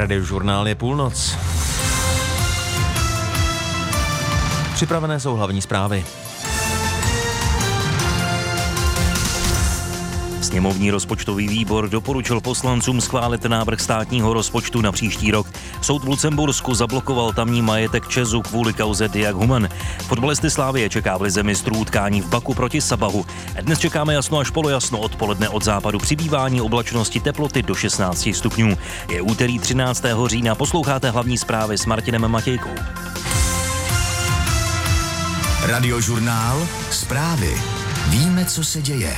Radiožurnál je půlnoc. Připravené jsou hlavní zprávy. Sněmovní rozpočtový výbor doporučil poslancům schválit návrh státního rozpočtu na příští rok. Soud v Lucembursku zablokoval tamní majetek ČEZu kvůli kauze Diag Human. Fotbalisty Slavie čeká v lize mistrů utkání v Baku proti Sabahu. Dnes čekáme jasno až polojasno, odpoledne od západu přibývání oblačnosti, teploty do 16 stupňů. Je úterý 13. října, posloucháte hlavní zprávy s Martinem Matějkou. Radiožurnál, zprávy. Víme, co se děje.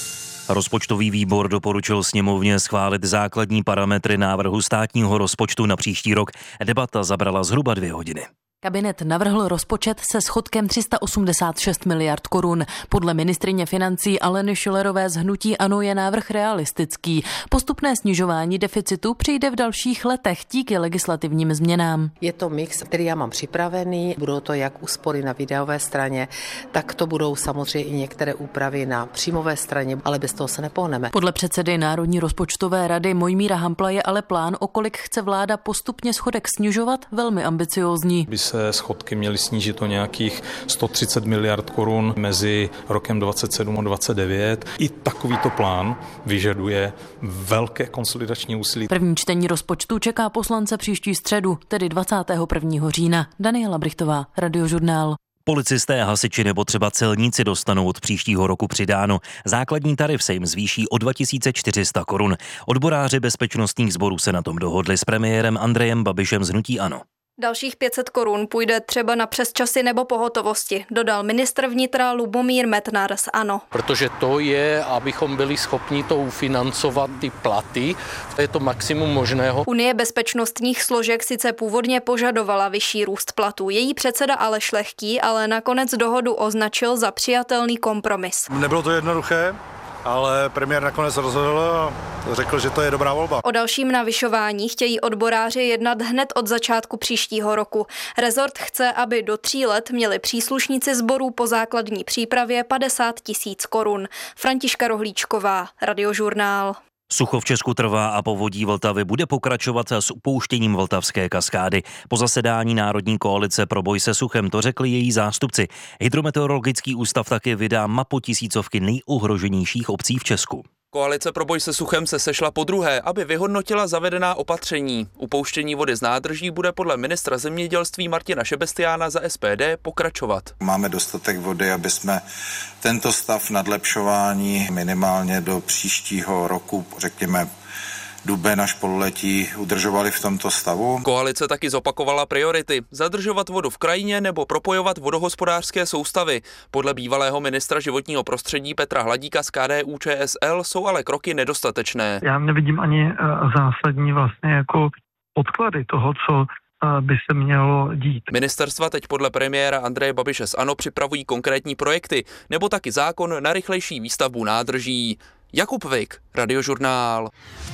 Rozpočtový výbor doporučil sněmovně schválit základní parametry návrhu státního rozpočtu na příští rok. Debata zabrala zhruba 2 hodiny. Kabinet navrhl rozpočet se schodkem 386 miliard korun. Podle ministryně financí Aleny Schillerové z hnutí ANO je návrh realistický. Postupné snižování deficitu přijde v dalších letech díky legislativním změnám. Je to mix, který já mám připravený. Budou to jak úspory na výdajové straně, tak to budou samozřejmě i některé úpravy na příjmové straně, ale bez toho se nepohneme. Podle předsedy Národní rozpočtové rady Mojmíra Hampla je ale plán, o kolik chce vláda postupně schodek snižovat, velmi ambiciózní. Se schodky měly snížit o nějakých 130 miliard korun mezi rokem 27 a 29. I takovýto plán vyžaduje velké konsolidační úsilí. První čtení rozpočtu čeká poslance příští středu, tedy 21. října. Daniela Brichtová, Radiožurnál. Policisté, hasiči nebo třeba celníci dostanou od příštího roku přidáno. Základní tarif se jim zvýší o 2400 korun. Odboráři bezpečnostních sborů se na tom dohodli s premiérem Andrejem Babišem z hnutí ANO. Dalších 500 korun půjde třeba na přesčasy nebo pohotovosti, dodal ministr vnitra Lubomír Metnar z ANO. Protože to je, abychom byli schopni to ufinancovat ty platy, to je to maximum možného. Unie bezpečnostních složek sice původně požadovala vyšší růst platů. Její předseda Aleš Lehký ale nakonec dohodu označil za přijatelný kompromis. Nebylo to jednoduché, ale premiér nakonec rozhodl a řekl, že to je dobrá volba. O dalším navyšování chtějí odboráři jednat hned od začátku příštího roku. Rezort chce, aby do 3 let měli příslušníci sborů po základní přípravě 50 000 korun. Františka Rohlíčková, Radiožurnál. Sucho v Česku trvá a povodí Vltavy bude pokračovat s upouštěním Vltavské kaskády. Po zasedání Národní koalice pro boj se suchem to řekli její zástupci. Hydrometeorologický ústav taky vydá mapu tisícovky nejohroženějších obcí v Česku. Koalice pro boj se suchem se sešla podruhé, aby vyhodnotila zavedená opatření. Upouštění vody z nádrží bude podle ministra zemědělství Martina Šebestiána za SPD pokračovat. Máme dostatek vody, aby jsme tento stav nadlepšování minimálně do příštího roku, řekněme duben až pololetí, udržovali v tomto stavu. Koalice taky zopakovala priority. Zadržovat vodu v krajině nebo propojovat vodohospodářské soustavy. Podle bývalého ministra životního prostředí Petra Hladíka z KDU-ČSL jsou ale kroky nedostatečné. Já nevidím ani zásadní vlastně jako podklady toho, co by se mělo dít. Ministerstva teď podle premiéra Andreje Babiše z ANO připravují konkrétní projekty nebo taky zákon na rychlejší výstavbu nádrží. Jakub Vik, Radiožurnál.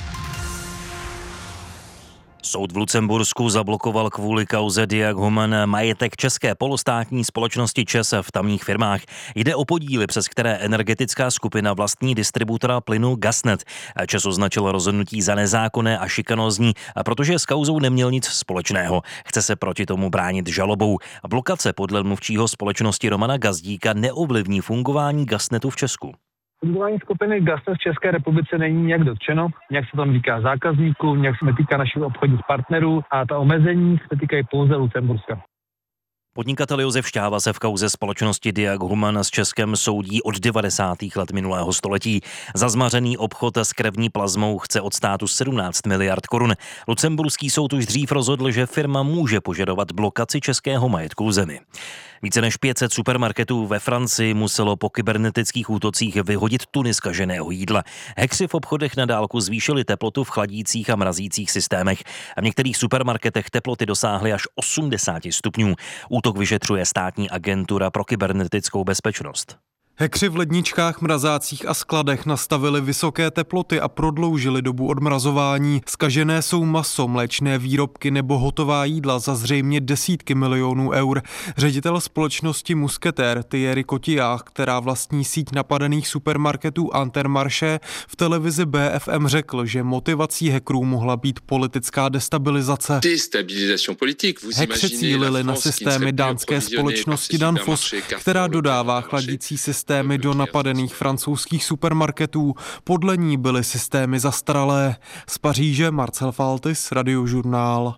Soud v Lucembursku zablokoval kvůli kauze Diag Human majetek české polostátní společnosti ČEZ v tamních firmách. Jde o podíly, přes které energetická skupina vlastní distributora plynu Gasnet. ČEZ označil rozhodnutí za nezákonné a šikanózní, protože s kauzou neměl nic společného. Chce se proti tomu bránit žalobou. Blokace podle mluvčího společnosti Romana Gazdíka neovlivní fungování Gasnetu v Česku. Fungování skupiny Gasnet v České republice není nějak dotčeno, nějak se tam týká zákazníků, nějak se netýká našich obchodních partnerů a ta omezení se týkají pouze Lucemburska. Podnikatel Josef Šťáva se v kauze společnosti Diag Human s Českem soudí od 90. let minulého století. Za zmařený obchod s krevní plazmou chce od státu 17 miliard korun. Lucemburský soud už dřív rozhodl, že firma může požadovat blokaci českého majetku v zemi. Více než 500 supermarketů ve Francii muselo po kybernetických útocích vyhodit tuny zkaženého jídla. Hackři v obchodech na dálku zvýšili teplotu v chladících a mrazících systémech. A v některých supermarketech teploty dosáhly až 80 stupňů. Útok vyšetřuje státní agentura pro kybernetickou bezpečnost. Hekři v ledničkách, mrazácích a skladech nastavili vysoké teploty a prodloužili dobu odmrazování. Zkažené jsou maso, mléčné výrobky nebo hotová jídla za zřejmě desítky milionů eur. Ředitel společnosti Musketér Thierry Cotillard, která vlastní síť napadených supermarketů Intermarché, v televizi BFM řekl, že motivací hackerů mohla být politická destabilizace. Hekři cílili na systémy dánské společnosti Danfoss, která dodává chladící systémy do napadených francouzských supermarketů. Podle ní byly systémy zastaralé. Z Paříže Marcel Faltis, Radiožurnál.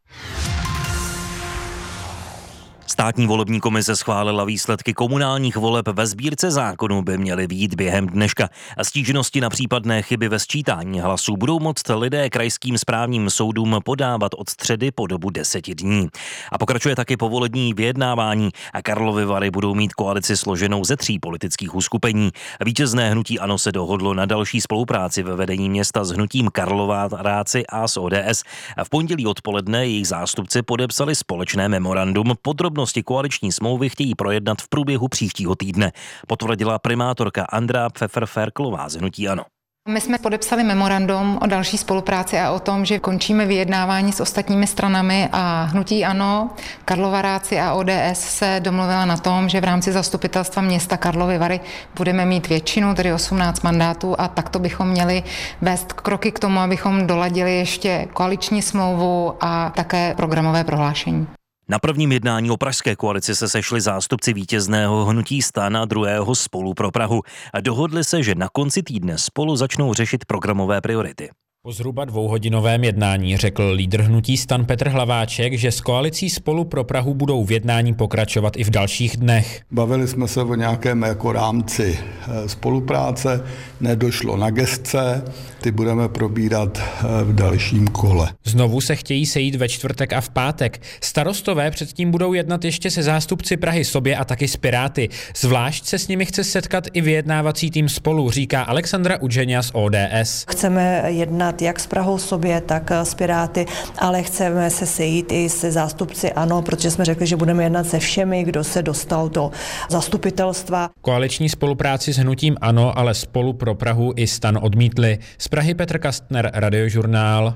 Státní volební komise schválila výsledky komunálních voleb. Ve sbírce zákonů by měly být během dneška. A stížnosti na případné chyby ve sčítání hlasů budou moct lidé krajským správním soudům podávat od středy po dobu 10 dní. A pokračuje taky povolební vyjednávání. A Karlovy Vary budou mít koalici složenou ze 3 politických uskupení. Vítězné hnutí ANO se dohodlo na další spolupráci ve vedení města s hnutím Karlováci a s ODS. A v pondělí odpoledne jejich zástupci podepsali společné memorandum. Podrobnosti koaliční smlouvy chtějí projednat v průběhu příštího týdne, potvrdila primátorka Andrea Pfeffer-Ferklová z hnutí ANO. My jsme podepsali memorandum o další spolupráci a o tom, že končíme vyjednávání s ostatními stranami a hnutí ANO, Karlovaráci a ODS se domluvila na tom, že v rámci zastupitelstva města Karlovy Vary budeme mít většinu, tedy 18 mandátů a takto bychom měli vést kroky k tomu, abychom doladili ještě koaliční smlouvu a také programové prohlášení. Na prvním jednání o pražské koalici se sešli zástupci vítězného hnutí STAN a druhého Spolu pro Prahu a dohodli se, že na konci týdne spolu začnou řešit programové priority. Po zhruba 2hodinovém jednání řekl lídr hnutí STAN Petr Hlaváček, že s koalicí Spolu pro Prahu budou v jednání pokračovat i v dalších dnech. Bavili jsme se o nějakém jako rámci spolupráce, nedošlo na gestce, ty budeme probírat v dalším kole. Znovu se chtějí sejít ve čtvrtek a v pátek. Starostové předtím budou jednat ještě se zástupci Prahy sobě a taky s Piráty. Zvlášť se s nimi chce setkat i vyjednávací tým Spolu, říká Alexandra Udženia z ODS. Chceme jednat jak s Prahou sobě, tak s Piráty, ale chceme se sejít i se zástupci ANO, protože jsme řekli, že budeme jednat se všemi, kdo se dostal do zastupitelstva. Koaliční spolupráci s hnutím ANO, ale Spolu pro Prahu i STAN odmítli. Z Prahy Petr Kastner, Radiožurnál.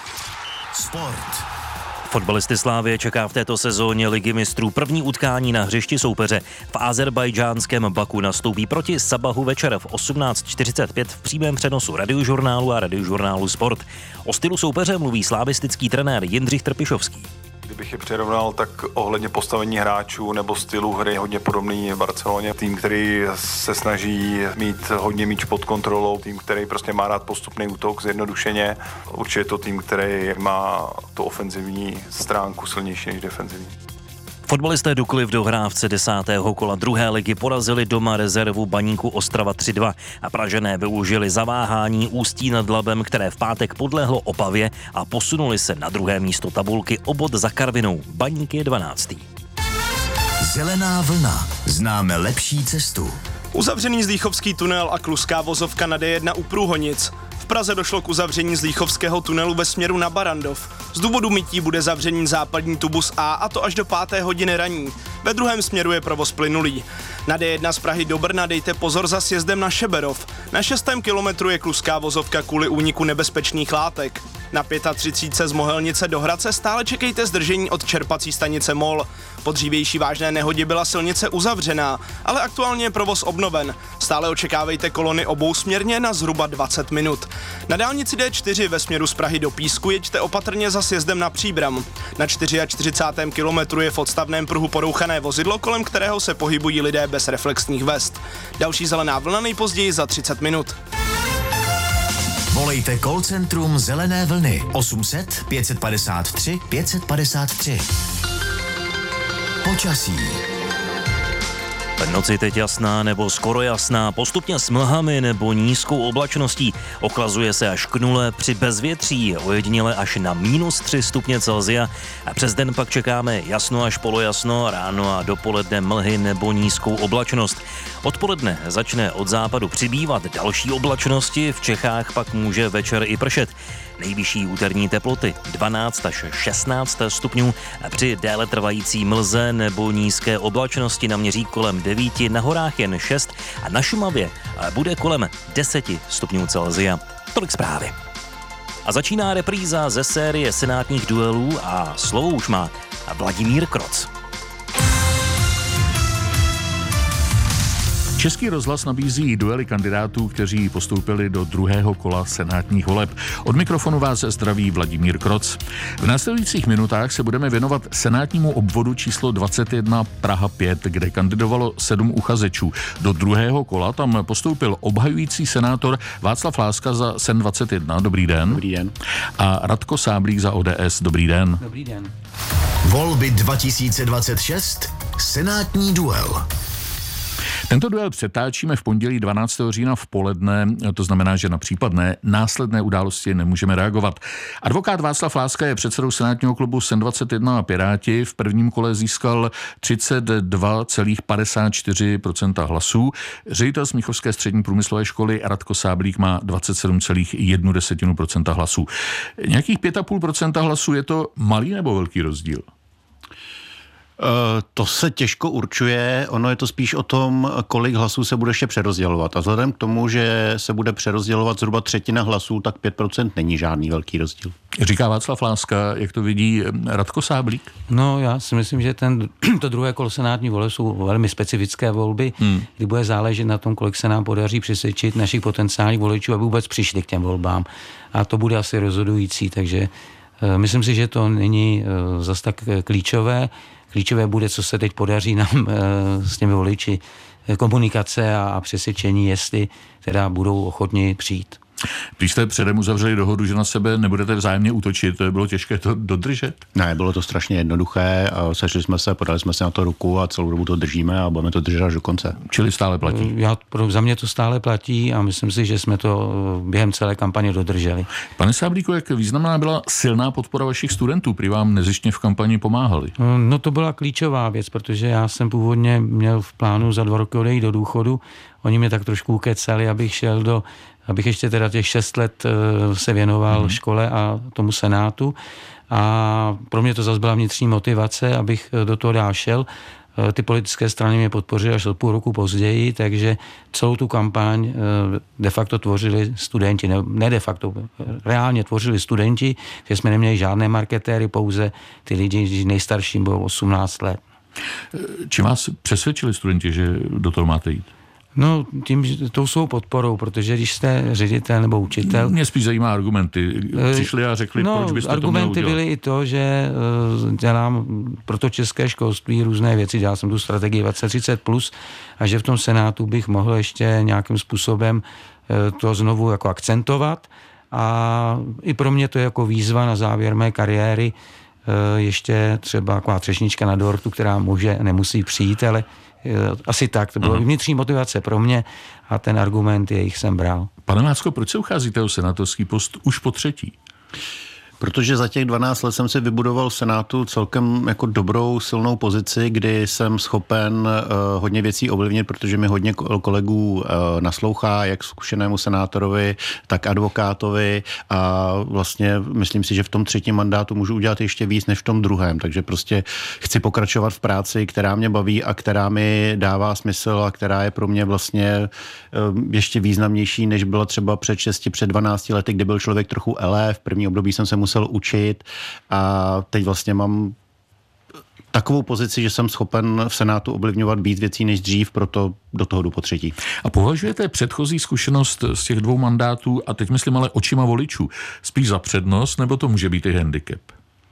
Sport. Fotbalisty Slávie čeká v této sezóně Ligy mistrů první utkání na hřišti soupeře. V azerbajdžánském Baku nastoupí proti Sabahu večer v 18:45 v přímém přenosu Radiožurnálu a Radiožurnálu Sport. O stylu soupeře mluví slavistický trenér Jindřich Trpišovský. Kdybych je přirovnal, tak ohledně postavení hráčů nebo stylu hry hodně podobný Barceloně. Tým, který se snaží mít hodně míč pod kontrolou, tým, který prostě má rád postupný útok zjednodušeně. Určitě je to tým, který má tu ofenzivní stránku silnější než defenzivní. Fotbalisté dukli v dohrávce 10. kola druhé ligy, porazili doma rezervu Baníku Ostrava 3-2 a Pražané využili zaváhání Ústí nad Labem, které v pátek podlehlo Opavě a posunuli se na druhé místo tabulky o bod za Karvinou. Baník je 12. Zelená vlna. Známe lepší cestu. Uzavřený Zlíchovský tunel a kluská vozovka na D1 u Průhonic. V Praze došlo k uzavření Zlíchovského tunelu ve směru na Barandov. Z důvodu mytí bude zavřený západní tubus A to až do 5. hodiny raní. Ve druhém směru je provoz plynulý. Na D1 z Prahy do Brna dejte pozor za sjezdem na Šeberov. Na 6. kilometru je kluská vozovka kvůli úniku nebezpečných látek. Na 35 z Mohelnice do Hradce stále čekejte zdržení od čerpací stanice MOL. Po dřívější vážné nehodě byla silnice uzavřená, ale aktuálně je provoz obnoven. Stále očekávejte kolony obousměrně na zhruba 20 minut. Na dálnici D4 ve směru z Prahy do Písku jeďte opatrně za sjezdem na Příbram. Na 44. kilometru je v odstavném pruhu porouchané vozidlo, kolem kterého se pohybují lidé bez reflexních vest. Další zelená vlna nejpozději za 30 minut. Volejte call centrum Zelené vlny 800 553 553. Počasí. V noci teď jasná nebo skoro jasná, postupně s mlhami nebo nízkou oblačností. Ochlazuje se až k nule při bezvětří, ojediněle až na -3 stupně Celsia. A přes den pak čekáme jasno až polojasno, ráno a dopoledne mlhy nebo nízkou oblačnost. Odpoledne začne od západu přibývat další oblačnosti, v Čechách pak může večer i pršet. Nejvyšší úterní teploty 12 až 16 stupňů. Při déle trvající mlze nebo nízké oblačnosti naměří kolem 9, na horách jen 6 a na Šumavě bude kolem 10 stupňů Celsia. Tolik zprávy. A začíná repríza ze série senátních duelů a slovo už má Vladimír Kroc. Český rozhlas nabízí duely kandidátů, kteří postoupili do druhého kola senátních voleb. Od mikrofonu vás zdraví Vladimír Kroc. V následujících minutách se budeme věnovat senátnímu obvodu číslo 21 Praha 5, kde kandidovalo 7 uchazečů. Do druhého kola tam postoupil obhajující senátor Václav Láska za SEN 21. Dobrý den. Dobrý den. A Radko Sáblík za ODS. Dobrý den. Dobrý den. Volby 2026. Senátní duel. Tento duel přetáčíme v pondělí 12. října v poledne, to znamená, že na případné následné události nemůžeme reagovat. Advokát Václav Láska je předsedou senátního klubu SEN 21 a Piráti. V prvním kole získal 32,54% hlasů. Ředitel Smíchovské střední průmyslové školy Radko Sáblík má 27,1% hlasů. Nějakých 5,5% hlasů, je to malý nebo velký rozdíl? To se těžko určuje, ono je to spíš o tom, kolik hlasů se bude ještě přerozdělovat. A vzhledem k tomu, že se bude přerozdělovat zhruba třetina hlasů, tak 5% není žádný velký rozdíl. Říká Václav Láska, jak to vidí Radko Sáblík? No, já si myslím, že to druhé kolo senátní volby jsou velmi specifické volby, kdy bude záležet na tom, kolik se nám podaří přesvědčit našich potenciálních voličů, aby vůbec přišli k těm volbám. A to bude asi rozhodující, takže myslím si, že to není zas tak klíčové. Klíčové bude, co se teď podaří nám s těmi voliči, komunikace a přesvědčení, jestli teda budou ochotni přijít. Když jste předem uzavřeli dohodu, že na sebe nebudete vzájemně útočit, to bylo těžké to dodržet? Ne, bylo to strašně jednoduché, sešli jsme se, podali jsme se na to ruku a celou dobu to držíme a budeme to držet až do konce. Čili stále platí? Za mě to stále platí a myslím si, že jsme to během celé kampaně dodrželi. Pane Sáblíku, jak významná byla silná podpora vašich studentů, prý vám nezištně v kampani pomáhali? No to byla klíčová věc, protože já jsem původně měl v plánu za 2 roky odejít do důchodu. Oni mě tak trošku ukecali, abych ještě teda těch 6 let se věnoval škole a tomu senátu. A pro mě to zase byla vnitřní motivace, abych do toho dál šel. Ty politické strany mě podpořily až od půl roku později, takže celou tu kampaň de facto tvořili studenti, ne de facto, reálně tvořili studenti, že jsme neměli žádné marketéry, pouze ty lidi, nejstarším bylo 18 let. Čím vás přesvědčili studenti, že do toho máte jít? No, tou svou podporou, protože když jste ředitel nebo učitel... Mě spíš zajímá argumenty. Přišli a řekli, proč byste to měl udělat. Argumenty byly i to, že dělám pro to české školství různé věci, dělal jsem tu strategii 2030+, a že v tom senátu bych mohl ještě nějakým způsobem to znovu jako akcentovat. A i pro mě to je jako výzva na závěr mé kariéry, ještě třeba taková třešnička na dortu, která nemusí přijít, ale asi tak, to bylo vnitřní motivace pro mě a ten argument jejich jsem bral. Pane Mácko, proč se ucházíte o senátorský post už po 3? Protože za těch 12 let jsem si vybudoval v Senátu celkem jako dobrou, silnou pozici, kdy jsem schopen hodně věcí ovlivnit, protože mi hodně kolegů naslouchá, jak zkušenému senátorovi, tak advokátovi, a vlastně myslím si, že v tom 3. mandátu můžu udělat ještě víc než v tom 2. Takže prostě chci pokračovat v práci, která mě baví a která mi dává smysl a která je pro mě vlastně ještě významnější, než byla třeba před 12 lety, kdy byl člověk trochu elé. V první období jsem se musel učit a teď vlastně mám takovou pozici, že jsem schopen v Senátu ovlivňovat víc věcí než dřív, proto do toho jdu po 3. A považujete předchozí zkušenost z těch 2 mandátů, a teď myslím ale očima voličů, spíš za přednost, nebo to může být i handicap?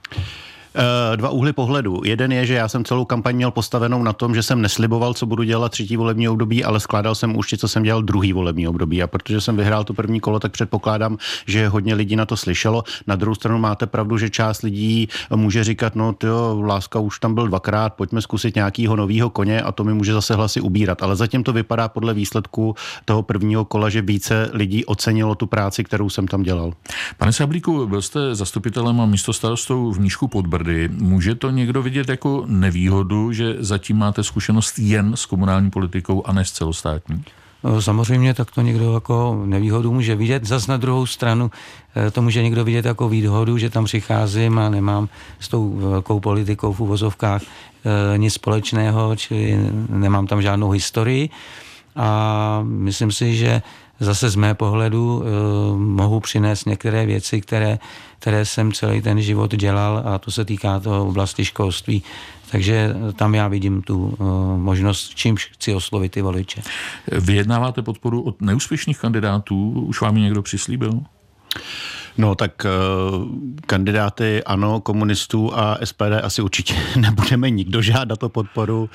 2 úhly pohledu. Jeden je, že já jsem celou kampaň měl postavenou na tom, že jsem nesliboval, co budu dělat 3. volební období, ale skládal jsem účty, co jsem dělal 2. volební období. A protože jsem vyhrál to 1. kolo, tak předpokládám, že hodně lidí na to slyšelo. Na druhou stranu máte pravdu, že část lidí může říkat, no tyjo, Láska už tam byl 2krát, pojďme zkusit nějakýho novýho koně, a to mi může zase hlasy ubírat. Ale zatím to vypadá podle výsledku toho 1. kola, že více lidí ocenilo tu práci, kterou jsem tam dělal. Pane Sáblíku, byl jste zastupitelem a místostarostou v Mníšku pod Brdy. Může to někdo vidět jako nevýhodu, že zatím máte zkušenost jen s komunální politikou a ne s celostátní? No, samozřejmě tak to někdo jako nevýhodu může vidět. Zas na druhou stranu to může někdo vidět jako výhodu, že tam přicházím a nemám s tou velkou politikou v uvozovkách nic společného, čili nemám tam žádnou historii. A myslím si, že zase z mé pohledu mohu přinést některé věci, které jsem celý ten život dělal, a to se týká toho oblasti školství. Takže tam já vidím tu možnost, čímž chci oslovit ty voliče. Vyjednáváte podporu od neúspěšných kandidátů? Už vám ji někdo přislíbil? No tak kandidáty ANO, komunistů a SPD asi určitě nebudeme nikdo žádat o podporu.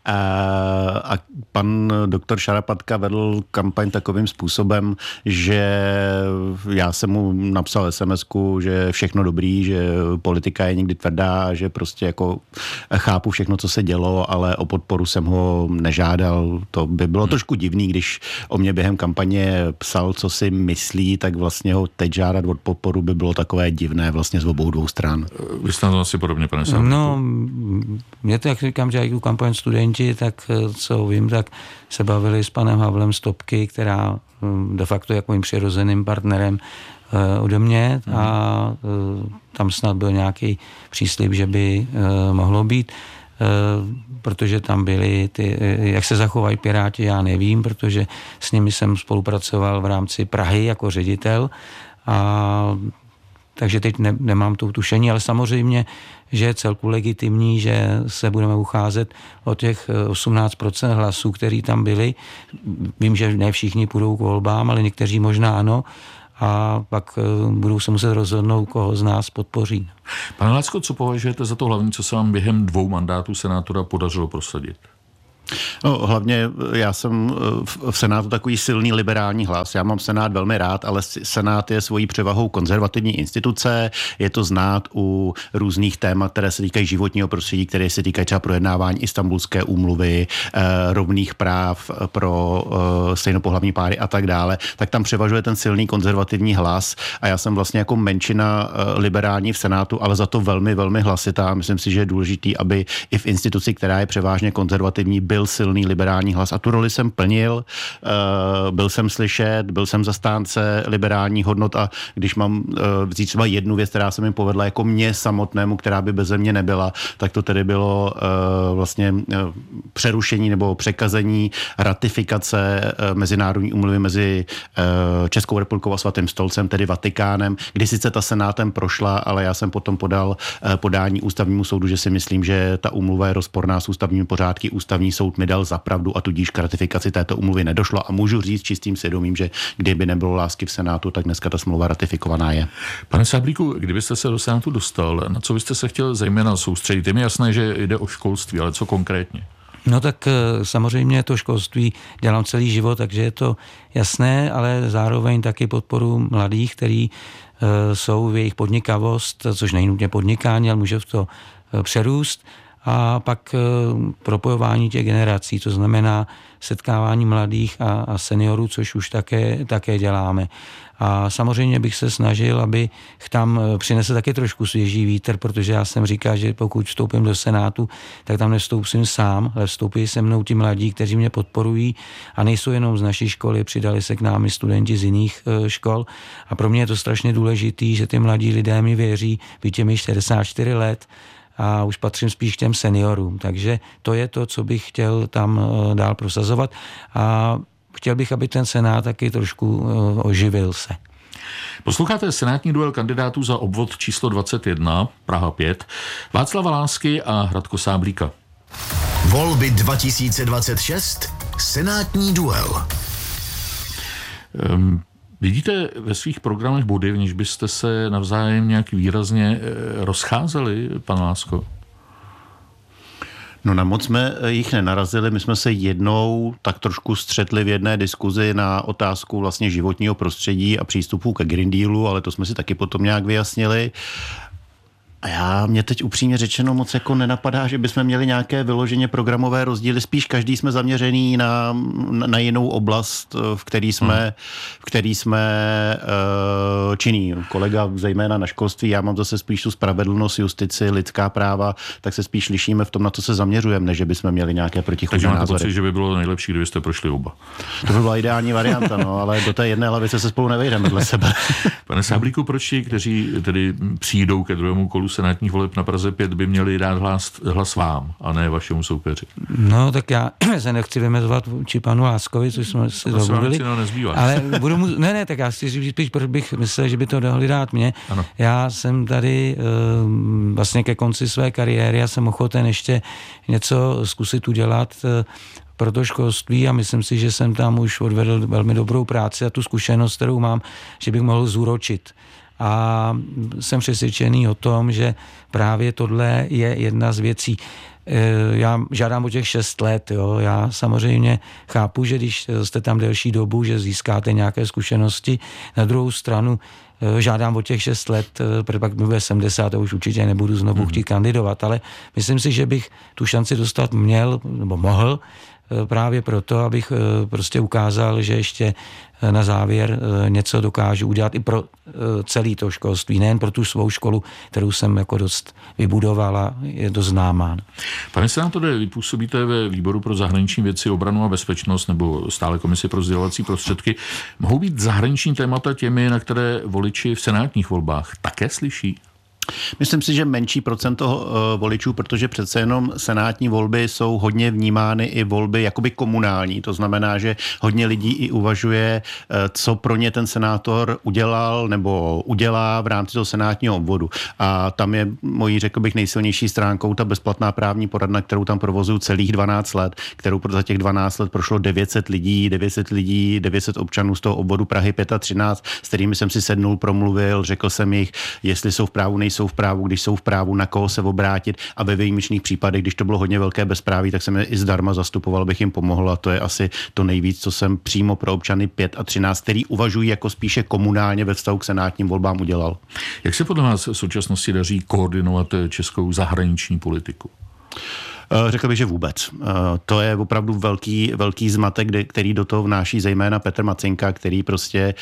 A pan doktor Šarapatka vedl kampaň takovým způsobem, že já jsem mu napsal SMS-ku, že všechno dobrý, že politika je někdy tvrdá, že prostě jako chápu všechno, co se dělo, ale o podporu jsem ho nežádal. To by bylo trošku divný, když o mě během kampaně psal, co si myslí, tak vlastně ho teď žádat od podporu by bylo takové divné vlastně z obou dvou stran. Vy jste to asi podobně, pane Sáblíku. No, mě to, jak říkám, že jak tu kampaň studenti, tak co vím, tak se bavili s panem Havlem z Topky, která de facto jako mým přirozeným partnerem ode mě a tam snad byl nějaký příslib, že by mohlo být, protože tam byly ty, jak se zachovají Piráti, já nevím, protože s nimi jsem spolupracoval v rámci Prahy jako ředitel. A takže teď nemám to tušení, ale samozřejmě, že je celku legitimní, že se budeme ucházet o těch 18% hlasů, který tam byli. Vím, že ne všichni půjdou k volbám, ale někteří možná ano. A pak budou se muset rozhodnout, koho z nás podpoří. Pane Lácko, co považujete za to hlavní, co se vám během 2 mandátů senátora podařilo prosadit? No, hlavně já jsem v Senátu takový silný liberální hlas. Já mám Senát velmi rád, ale Senát je svojí převahou konzervativní instituce. Je to znát u různých témat, které se týkají životního prostředí, které se týkají třeba projednávání Istanbulské úmluvy, rovných práv pro stejnopohlavní páry a tak dále. Tak tam převažuje ten silný konzervativní hlas a já jsem vlastně jako menšina liberální v Senátu, ale za to velmi, velmi hlasitá. Myslím si, že je důležitý, aby i v instituci, která je převážně konzervativní, byl silný liberální hlas a tu roli jsem plnil, byl jsem slyšet, byl jsem zastánce liberálních hodnot a když mám vzít třeba jednu věc, která se mi povedla jako mě samotnému, která by beze mě nebyla, tak to tedy bylo vlastně přerušení nebo překazení ratifikace mezinárodní úmluvy mezi Českou republikou a Svatým stolcem, tedy Vatikánem, kdy sice ta Senátem prošla, ale já jsem potom podal podání ústavnímu soudu, že si myslím, že ta úmluva je rozporná s ústavními pořádky. Ústavní soud mi dal za pravdu a tudíž k ratifikaci této úmluvy nedošlo a můžu říct čistým svědomím, že kdyby nebylo lásky v Senátu, tak dneska ta smlouva ratifikovaná je. Pane Sáblíku, kdybyste se do Senátu dostal, na co byste se chtěl zejména soustředit? Je mi jasné, že jde o školství, ale co konkrétně? No tak samozřejmě to školství dělám celý život, takže je to jasné, ale zároveň taky podporu mladých, který jsou v jejich podnikavost, což není nutně podnikání, ale může v to přerůst. A pak propojování těch generací, to znamená setkávání mladých a seniorů, což už také děláme. A samozřejmě bych se snažil, aby tam přinesl taky trošku svěží vítr, protože já jsem říkal, že pokud vstoupím do Senátu, tak tam nevstoupím sám, ale vstoupí se mnou ti mladí, kteří mě podporují a nejsou jenom z naší školy, přidali se k nám i studenti z jiných škol. A pro mě je to strašně důležitý, že ty mladí lidé mi věří, byť je mi 64 let, a už patřím spíš k těm seniorům. Takže to je to, co bych chtěl tam dál prosazovat a chtěl bych, aby ten Senát taky trošku oživil se. Posloucháte senátní duel kandidátů za obvod číslo 21, Praha 5, Václava Lásky a Radko Sáblíka. Volby 2026, senátní duel. Vidíte ve svých programech body, v níž byste se navzájem nějak výrazně rozcházeli, pan Lásko? No na moc jsme jich nenarazili, my jsme se jednou tak trošku střetli v jedné diskuzi na otázku vlastně životního prostředí a přístupu ke Green Dealu, ale to jsme si taky potom nějak vyjasnili. A mě teď upřímně řečeno moc jako nenapadá, že bychom měli nějaké vyloženě programové rozdíly. Spíš každý jsme zaměřený na jinou oblast, v který jsme činní. Kolega zejména na školství, já mám zase spíš tu spravedlnost, justici, lidská práva, tak se spíš lišíme v tom, na co se zaměřujeme, než by jsme měli nějaké protichůdné názory. Takže máte pocit, že by bylo nejlepší, kdybyste prošli oba. To by byla ideální varianta, no, ale do té jedné lavice se spolu nevejdeme dle sebe. Pane Sáblíku, proč ti, kteří tedy přijdou ke druhému kolu senátních voleb na Praze 5, by měli dát hlas vám a ne vašemu soupeři? No, tak já se nechci vymezovat vůči panu Láskovi, což jsme si dovolili. Ale tak já si říct, proč bych myslel, že by to dali dát mě. Ano. Já jsem tady vlastně ke konci své kariéry, já jsem ochoten ještě něco zkusit udělat pro to školství a myslím si, že jsem tam už odvedl velmi dobrou práci a tu zkušenost, kterou mám, že bych mohl zúročit. A jsem přesvědčený o tom, že právě tohle je jedna z věcí. Já žádám o těch 6 let, jo. Já samozřejmě chápu, že když jste tam delší dobu, že získáte nějaké zkušenosti. Na druhou stranu žádám o těch 6 let, protože pak mi bude 70 a už určitě nebudu znovu chtít kandidovat, ale myslím si, že bych tu šanci dostat měl, nebo mohl, právě proto, abych prostě ukázal, že ještě na závěr něco dokážu udělat i pro celé to školství, nejen pro tu svou školu, kterou jsem jako dost vybudoval a je dost známá. Pane senátore, vy působíte ve výboru pro zahraniční věci, obranu a bezpečnost nebo stále komisi pro sdělovací prostředky. Mohou být zahraniční témata těmi, na které voliči v senátních volbách také slyší? Myslím si, že menší procento voličů, protože přece jenom senátní volby jsou hodně vnímány i volby jakoby komunální. To znamená, že hodně lidí i uvažuje, co pro ně ten senátor udělal nebo udělá v rámci toho senátního obvodu. A tam je mojí, řekl bych, nejsilnější stránkou ta bezplatná právní poradna, kterou tam provozuju celých 12 let, kterou za těch 12 let prošlo 900 lidí, 900 občanů z toho obvodu Prahy 513, s kterými jsem si sednul, promluvil, řekl jsem jich, jestli jsou v právu, nejsou v právu, když jsou v právu, na koho se obrátit a ve výjimečných případech, když to bylo hodně velké bezpráví, tak jsem je i zdarma zastupoval, abych jim pomohl a to je asi to nejvíc, co jsem přímo pro občany 5 a 13, který uvažují jako spíše komunálně ve vztahu k senátním volbám udělal. Jak se podle vás v současnosti daří koordinovat českou zahraniční politiku? Řekl bych, že vůbec. To je opravdu velký zmatek, který do toho vnáší zejména Petr Macinka, který prostě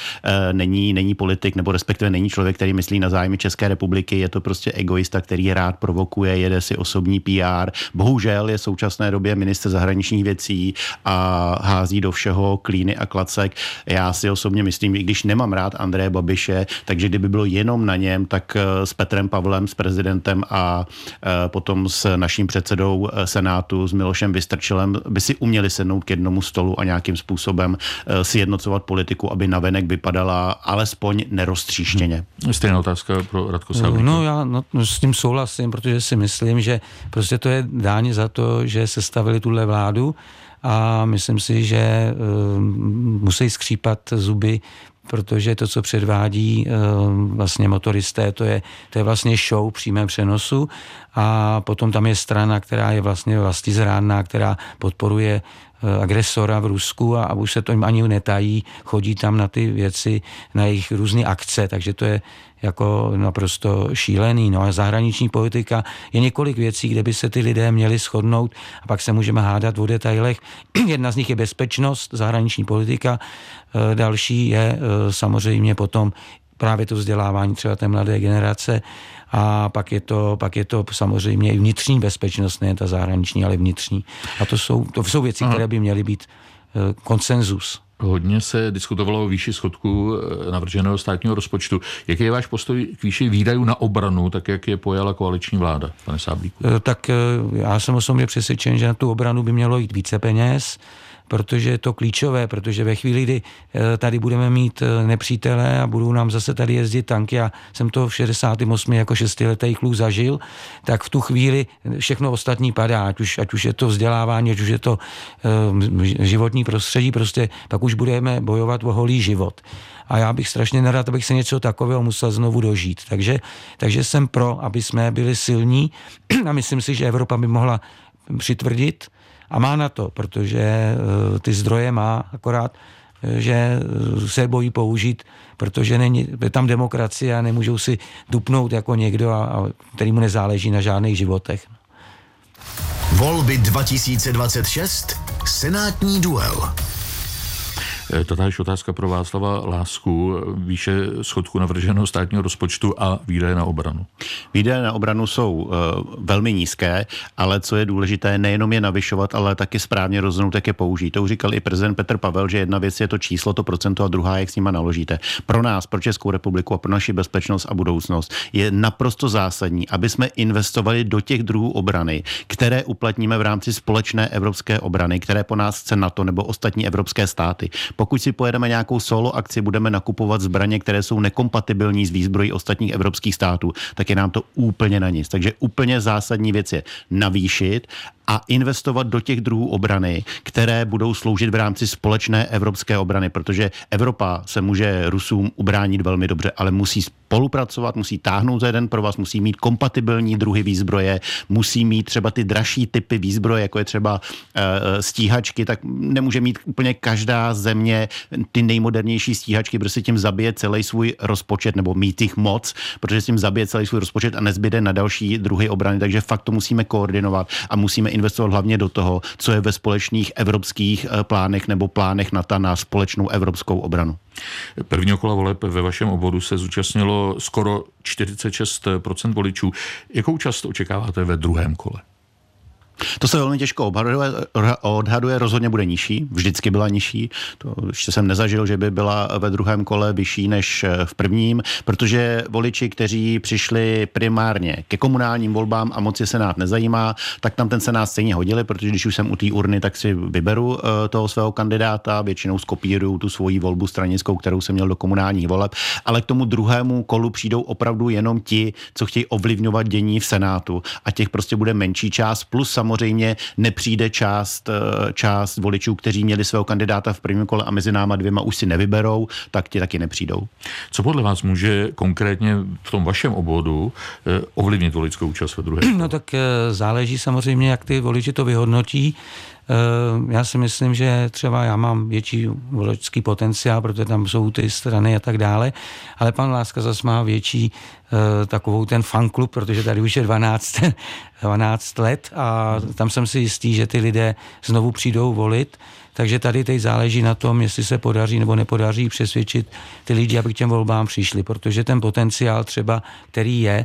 není politik, nebo respektive není člověk, který myslí na zájmy České republiky, je to prostě egoista, který rád provokuje, jede si osobní PR. Bohužel je v současné době ministr zahraničních věcí a hází do všeho klíny a klacek. Já si osobně myslím, i když nemám rád Andreje Babiše, takže kdyby bylo jenom na něm, tak s Petrem Pavlem, s prezidentem a potom s naším předsedou Senátu s Milošem Vystrčilem by si uměli sednout k jednomu stolu a nějakým způsobem sjednocovat politiku, aby navenek vypadala alespoň neroztříštěně. Stejná otázka pro Radko Sáblíka. No já s tím souhlasím, protože si myslím, že prostě to je dáň za to, že sestavili tuhle vládu a myslím si, že musí skřípat zuby, protože to, co předvádí vlastně motoristé, to je vlastně show v přímém přenosu a potom tam je strana, která je vlastně vlastizrádná, která podporuje agresora v Rusku a už se to jim ani netají, chodí tam na ty věci, na jejich různé akce, takže to je jako naprosto šílený. No a zahraniční politika je několik věcí, kde by se ty lidé měli shodnout a pak se můžeme hádat o detailech. Jedna z nich je bezpečnost, zahraniční politika, další je samozřejmě potom právě to vzdělávání třeba té mladé generace a pak je to samozřejmě i vnitřní bezpečnost, ne ta zahraniční, ale vnitřní. A to jsou věci, které by měly být konsenzus. Hodně se diskutovalo o výši schodku navrženého státního rozpočtu. Jaký je váš postoj k výši výdajů na obranu, tak jak je pojala koaliční vláda, pane Sáblíku? Tak já jsem osobně přesvědčen, že na tu obranu by mělo jít více peněz, protože je to klíčové, protože ve chvíli, kdy tady budeme mít nepřítele a budou nám zase tady jezdit tanky, já jsem to v 68 jako 6letý kluk zažil, tak v tu chvíli všechno ostatní padá, ať už je to vzdělávání, ať už je to životní prostředí, prostě pak už budeme bojovat o holý život. A já bych strašně nerad, abych se něco takového musel znovu dožít. Takže jsem pro, aby jsme byli silní a myslím si, že Evropa by mohla přitvrdit a má na to, protože ty zdroje má, akorát že se bojí použít, protože je tam demokracie a nemůžou si dupnout jako někdo, který mu nezáleží na žádných životech. Volby 2026. Senátní duel. Tatáž otázka pro Václava Lásku. Výše schodku navrženého státního rozpočtu a výdaje na obranu. Výdaje na obranu jsou velmi nízké, ale co je důležité, nejenom je navyšovat, ale taky správně rozhodnout, jak je použít. To už říkal i prezident Petr Pavel, že jedna věc je to číslo, to procento a druhá, jak s nima naložíte. Pro nás, pro Českou republiku a pro naši bezpečnost a budoucnost je naprosto zásadní, aby jsme investovali do těch druhů obrany, které uplatníme v rámci společné evropské obrany, které po nás chce NATO nebo ostatní evropské státy. Pokud si pojedeme nějakou solo akci, budeme nakupovat zbraně, které jsou nekompatibilní s výzbrojí ostatních evropských států, tak je nám to úplně na nic. Takže úplně zásadní věc je navýšit a investovat do těch druhů obrany, které budou sloužit v rámci společné evropské obrany, protože Evropa se může Rusům ubránit velmi dobře, ale musí spolupracovat, musí táhnout za jeden provaz, musí mít kompatibilní druhy výzbroje, musí mít třeba ty dražší typy výzbroje, jako je třeba stíhačky, tak nemůže mít úplně každá země ty nejmodernější stíhačky, protože si tím zabije celý svůj rozpočet, nebo mít jich moc, protože si tím zabije celý svůj rozpočet a nezbyde na další druhy obrany, takže fakt to musíme koordinovat a musíme investovat hlavně do toho, co je ve společných evropských plánech nebo plánech NATO na společnou evropskou obranu. Prvního kola voleb ve vašem obvodu se zúčastnilo skoro 46% voličů. Jakou část očekáváte ve druhém kole? To se velmi těžko odhaduje, rozhodně bude nižší, vždycky byla nižší. To ještě jsem nezažil, že by byla ve druhém kole vyšší než v prvním, protože voliči, kteří přišli primárně ke komunálním volbám a moc je Senát nezajímá, tak tam ten Senát stejně hodili, protože když už jsem u té urny, tak si vyberu toho svého kandidáta, většinou skopíruju tu svoji volbu stranickou, kterou jsem měl do komunálních voleb, ale k tomu druhému kolu přijdou opravdu jenom ti, co chtějí ovlivňovat dění v Senátu a těch prostě bude menší část, plus samozřejmě nepřijde část voličů, kteří měli svého kandidáta v prvním kole a mezi náma dvěma už si nevyberou, tak ti taky nepřijdou. Co podle vás může konkrétně v tom vašem obvodu ovlivnit voličskou účast ve druhém kole? No tak záleží samozřejmě, jak ty voliči to vyhodnotí. Já si myslím, že třeba já mám větší voličský potenciál, protože tam jsou ty strany a tak dále, ale pan Láska zase má větší takovou ten fanklub, protože tady už je 12 let a tam jsem si jistý, že ty lidé znovu přijdou volit, takže tady teď záleží na tom, jestli se podaří nebo nepodaří přesvědčit ty lidi, aby k těm volbám přišli, protože ten potenciál třeba, který je,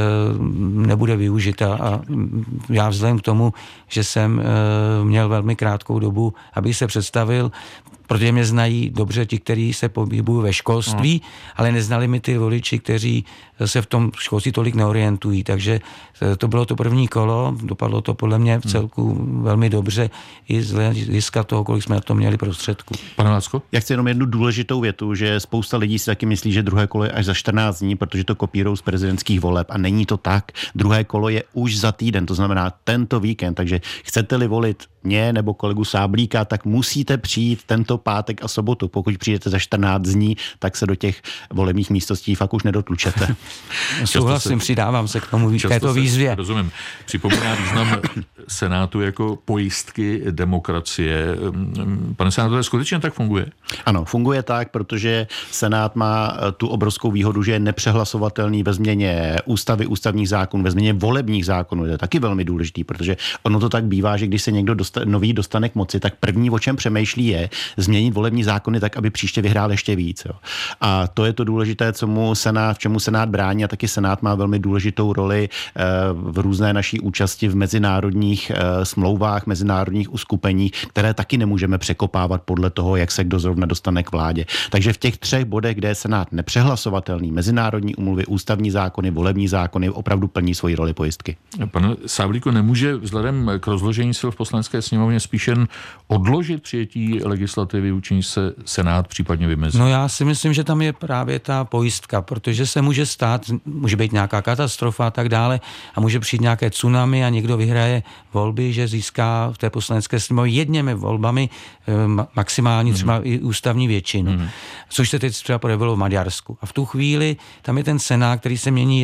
nebude využit a já vzhledem k tomu, že jsem měl velmi krátkou dobu, abych se představil, protože mě znají dobře ti, kteří se pohybují ve školství, ale neznali mi ty voliči, kteří se v tom školství tolik neorientují. Takže to bylo to první kolo, dopadlo to podle mě v celku velmi dobře i z hlediska toho, kolik jsme na to měli prostředků. Pane Lásko? Já chci jenom jednu důležitou větu, že spousta lidí si taky myslí, že druhé kolo je až za 14 dní, protože to kopírou z prezidentských voleb a není to tak. Druhé kolo je už za týden, to znamená tento víkend, takže chcete-li volit mě nebo kolegu Sáblíka, tak musíte přijít tento pátek a sobotu. Pokud přijdete za 14 dní, tak se do těch volebních místností fakt už nedotlučete. Souhlasím, přidávám se k tomu této výzvě. Rozumím. Připomíná význam Senátu jako pojistky demokracie. Pane senátore, skutečně tak funguje? Ano, funguje tak, protože Senát má tu obrovskou výhodu, že je nepřehlasovatelný ve změně ústavy, ústavních zákonů, ve změně volebních zákonů. To je taky velmi důležitý, protože ono to tak bývá, že když se někdo nový dostane k moci, tak první, o čem přemýšlí, je změnit volební zákony tak, aby příště vyhrál ještě víc. Jo. A to je to důležité, v čemu Senát brání, a taky Senát má velmi důležitou roli v různé naší účasti v mezinárodních smlouvách, mezinárodních uskupeních, které taky nemůžeme překopávat podle toho, jak se kdo zrovna dostane k vládě. Takže v těch 3 bodech, kde je Senát nepřehlasovatelný, mezinárodní úmluvy, ústavní zákony, volební zákony, opravdu plní svoji roli pojistky. Pane Sáblíku, nemůže vzhledem k rozložení sil v Poslanecké sněmovně spíš jen odložit přijetí legislativy, učení se Senát případně vymezit? No já si myslím, že tam je právě ta pojistka, protože se může stát, může být nějaká katastrofa a tak dále a může přijít nějaké tsunami a někdo vyhraje volby, že získá v té Poslanecké sněmovně jedněmi volbami maximální třeba i ústavní většinu. Což se teď třeba projevilo v Maďarsku. A v tu chvíli tam je ten Senát, který se mění jednou za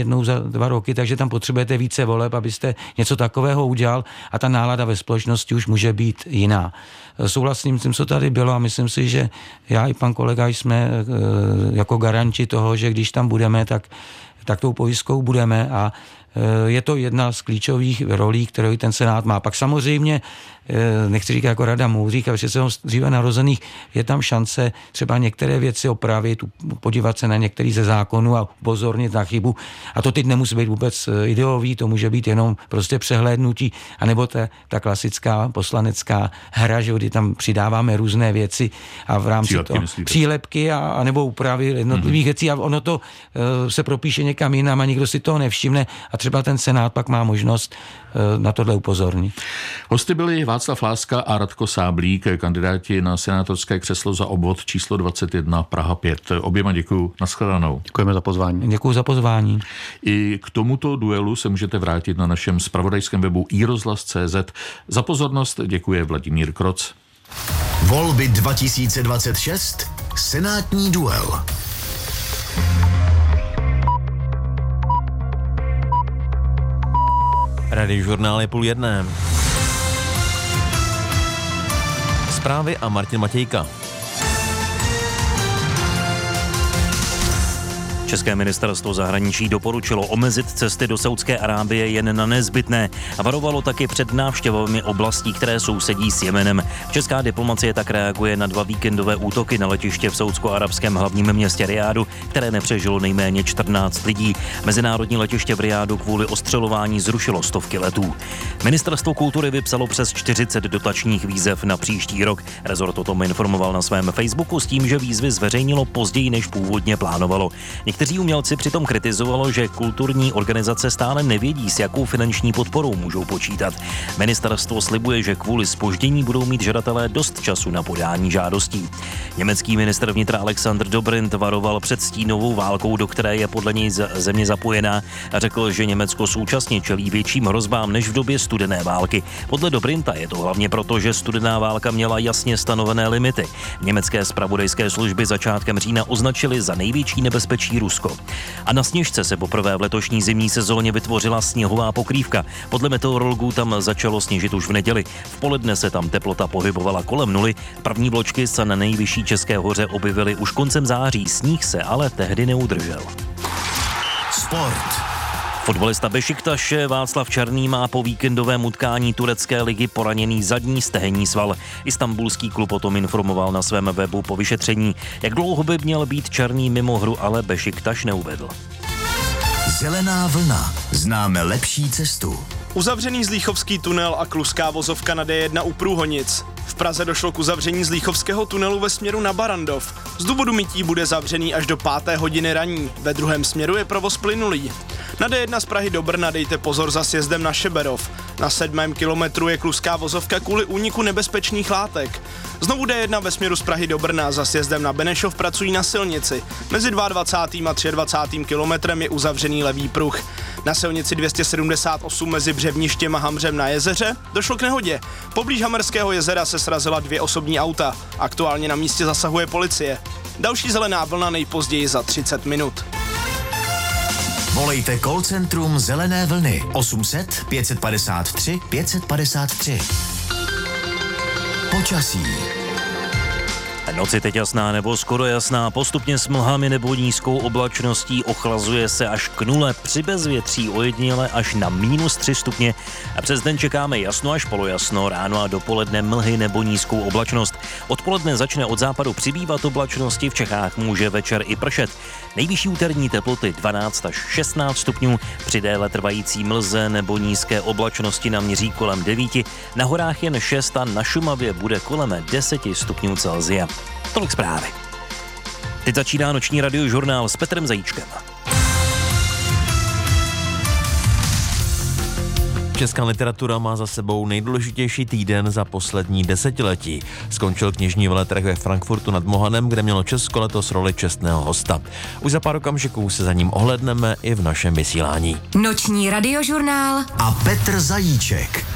2 roky, takže tam potřebujete více voleb, abyste něco takového udělal a ta nálada ve společnosti už může být jiná. Souhlasím s tím, co tady bylo a myslím si, že já i pan kolega jsme jako garanti toho, že když tam budeme, tak tou pojistkou budeme a je to jedna z klíčových rolí, kterou ten Senát má. Pak samozřejmě, nechci říkat jako rada moudrých, ale přece dříve narozených, je tam šance třeba některé věci opravit, podívat se na některý ze zákonů a upozornit na chybu. A to teď nemusí být vůbec ideový, to může být jenom prostě přehlédnutí, anebo ta klasická poslanecká hra, že kdy tam přidáváme různé věci a v rámci toho přílepky a nebo úpravy jednotlivých věcí a ono to se propíše někam jinam a nikdo si toho nevšimne a třeba ten Senát pak má možnost na tohle upozornit. Hosty byli Václav Láska a Radko Sáblík, kandidáti na senátorské křeslo za obvod číslo 21 Praha 5. Oběma děkuju. Nashledanou. Děkujeme za pozvání. Děkuju za pozvání. I k tomuto duelu se můžete vrátit na našem zpravodajském webu iRozhlas.cz. Za pozornost děkuje Vladimír Kroc. Volby 2026. Senátní duel. Radiožurnál je 12:30. Zprávy a Martin Matějka. České ministerstvo zahraničí doporučilo omezit cesty do Saúdské Arábie jen na nezbytné a varovalo taky před návštěvami oblastí, které sousedí s Jemenem. Česká diplomacie tak reaguje na 2 víkendové útoky na letiště v saúdsko-arabském hlavním městě Rijádu, které nepřežilo nejméně 14 lidí. Mezinárodní letiště v Rijádu kvůli ostřelování zrušilo stovky letů. Ministerstvo kultury vypsalo přes 40 dotačních výzev na příští rok. Rezort o tom informoval na svém Facebooku s tím, že výzvy zveřejnilo později, než původně plánovalo. Někteří umělci přitom kritizovalo, že kulturní organizace stále nevědí, s jakou finanční podporou můžou počítat. Ministerstvo slibuje, že kvůli zpoždění budou mít žadatelé dost času na podání žádostí. Německý ministr vnitra Alexander Dobrindt varoval před stínovou válkou, do které je podle něj země zapojená a řekl, že Německo současně čelí větším hrozbám než v době studené války. Podle Dobrindta je to hlavně proto, že studená válka měla jasně stanovené limity. Německé zpravodajské služby začátkem října označily za největší nebezpečí Rusko. A na Sněžce se poprvé v letošní zimní sezóně vytvořila sněhová pokrývka. Podle meteorologů tam začalo sněžit už v neděli. V poledne se tam teplota pohybovala kolem 0. První vločky se na nejvyšší České hoře objevily už koncem září. Sníh se ale tehdy neudržel. Sport. Fotbalista Bešiktaše Václav Černý má po víkendovém utkání turecké ligy poraněný zadní stehenní sval. Istanbulský klub o tom informoval na svém webu po vyšetření. Jak dlouho by měl být Černý mimo hru, ale Bešiktaš neuvedl. Zelená vlna. Známe lepší cestu. Uzavřený Zlíchovský tunel a kluská vozovka na D1 u Průhonic. V Praze došlo k uzavření Zlíchovského tunelu ve směru na Barandov. Z důvodu mytí bude zavřený až do 5. hodiny raní. Ve druhém směru je provoz plynulý. Na D1 z Prahy do Brna dejte pozor za sjezdem na Šeberov. Na 7. kilometru je kluská vozovka kvůli úniku nebezpečných látek. Znovu D1 ve směru z Prahy do Brna za sjezdem na Benešov pracují na silnici. Mezi 22. a 23. kilometrem je uzavřený levý pruh. Na silnici 278 mezi Břevništěm a Hamřem na Jezeře došlo k nehodě. Poblíž Hamerského jezera se srazila 2 osobní auta. Aktuálně na místě zasahuje policie. Další zelená vlna nejpozději za 30 minut. Volejte call centrum Zelené vlny 800 553 553. Počasí. Noci teď jasná nebo skoro jasná, postupně s mlhami nebo nízkou oblačností, ochlazuje se až k 0, při bezvětří ojediněle až na -3 stupně a přes den čekáme jasno až polojasno, ráno a dopoledne mlhy nebo nízkou oblačnost. Odpoledne začne od západu přibývat oblačnosti, v Čechách může večer i pršet. Nejvyšší úterní teploty 12 až 16 stupňů, při déle trvající mlze nebo nízké oblačnosti naměří kolem 9, na horách jen 6 a na Šumavě bude kolem 10 stupňů Celsia. Tolik zprávy. Teď začíná noční radiožurnál s Petrem Zajíčkem. Česká literatura má za sebou nejdůležitější týden za poslední desetiletí. Skončil knižní veletrh ve Frankfurtu nad Mohanem, kde mělo Česko letos roli čestného hosta. Už za pár okamžiků se za ním ohlédneme i v našem vysílání. Noční radiožurnál a Petr Zajíček.